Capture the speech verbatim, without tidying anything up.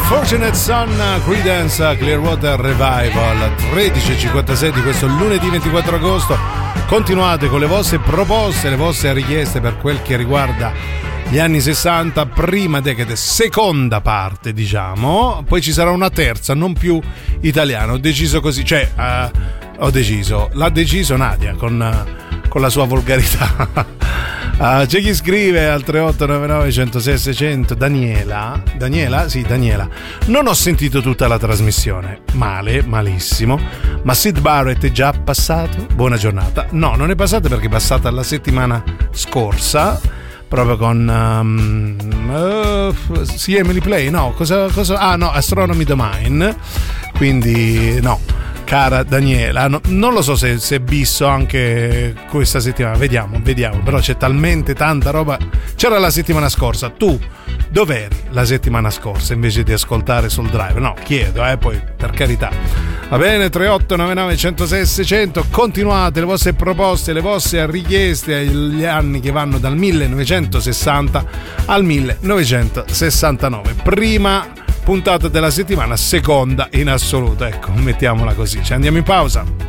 Unfortunate Son, Creedence Clearwater Revival, tredici e cinquantasei di questo lunedì ventiquattro agosto. Continuate con le vostre proposte, le vostre richieste per quel che riguarda gli anni sessanta, prima decade, seconda parte diciamo, poi ci sarà una terza, non più italiana, ho deciso così, cioè uh, ho deciso, l'ha deciso Nadia con, uh, con la sua volgarità. Uh, c'è chi scrive al tre otto nove nove uno zero sei sei zero zero, Daniela Daniela? Sì, Daniela, non ho sentito tutta la trasmissione, male, malissimo, ma Syd Barrett è già passato? Buona giornata. No, non è passato perché è passata la settimana scorsa, proprio con um, uh, sì, Emily Play, no, cosa, cosa ah no, Astronomy Domain, quindi no. Cara Daniela, no, non lo so se, se bisso anche questa settimana, vediamo, vediamo, però c'è talmente tanta roba. C'era la settimana scorsa, tu dov'eri la settimana scorsa invece di ascoltare sul drive? No, chiedo, eh, poi per carità. Va bene, tre otto nove nove uno zero sei sei zero zero, continuate le vostre proposte, le vostre richieste agli anni che vanno dal millenovecentosessanta al millenovecentosessantanove. Prima puntata della settimana, seconda in assoluto, ecco, mettiamola così. Ci andiamo in pausa.